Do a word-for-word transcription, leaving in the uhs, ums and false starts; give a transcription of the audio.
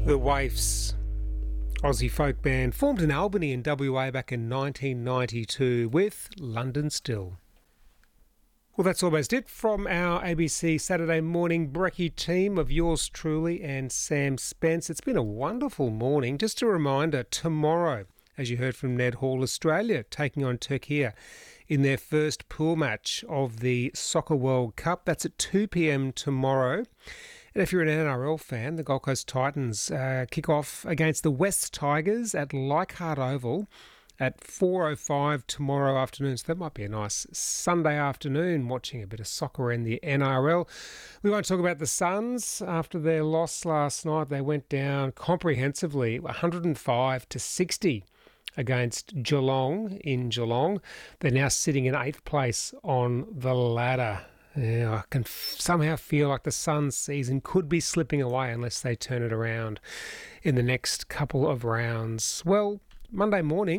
The Waifs, Aussie folk band, formed in Albany in W A back in nineteen ninety-two with London Still. Well, that's almost it from our A B C Saturday morning brekkie team of yours truly and Sam Spence. It's been a wonderful morning. Just a reminder, tomorrow, as you heard from Ned Hall, Australia taking on Turkey in their first pool match of the Soccer World Cup. That's at two p.m. tomorrow. And if you're an N R L fan, the Gold Coast Titans uh, kick off against the West Tigers at Leichhardt Oval at four oh five tomorrow afternoon. So that might be a nice Sunday afternoon watching a bit of soccer in the N R L. We won't talk about the Suns. After their loss last night, they went down comprehensively, one hundred five to sixty against Geelong in Geelong. They're now sitting in eighth place on the ladder. Yeah, I can f- somehow feel like the Suns season could be slipping away unless they turn it around in the next couple of rounds. Well, Monday morning,